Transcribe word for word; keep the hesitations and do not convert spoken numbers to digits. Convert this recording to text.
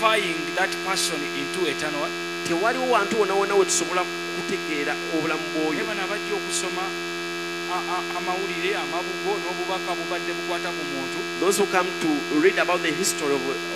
Transferring that person into eternal. Tewaliwo wantu wonna wonna we tusobola kutegeera obulamu bw'oyo. Naye bano abajja okusoma amawulire amabugo n'obubaka bubadde bukwata ku muntu. Those who come to read about the history of